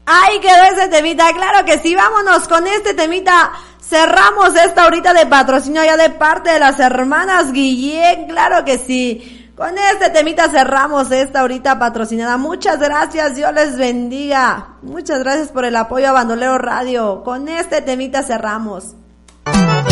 Ahí quedó ese temita, claro que sí, vámonos con este temita. Cerramos esta horita de patrocinio ya de parte de las hermanas Guillén, claro que sí. Con este temita cerramos esta horita patrocinada. Muchas gracias, Dios les bendiga. Muchas gracias por el apoyo a Bandolero Radio. Con este temita cerramos.